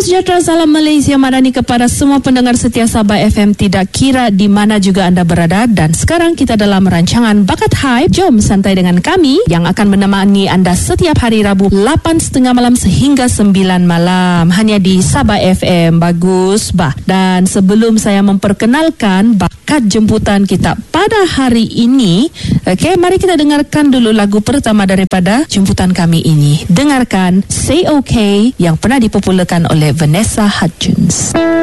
sejahtera, salam Malaysia Madani kepada semua pendengar setia Sabah FM, tidak kira di mana juga anda berada. Dan sekarang kita dalam rancangan Bakat Hype. Jom santai dengan kami yang akan menemani anda setiap hari Rabu 8.30 malam sehingga 9 malam hanya di Sabah FM. Bagus bah. Dan sebelum saya memperkenalkan bakat jemputan kita pada hari ini, mari kita dengarkan dulu lagu pertama daripada jemputan kami ini. Dengarkan Say Okay yang pernah dipopularkan oleh Vanessa Hudgens.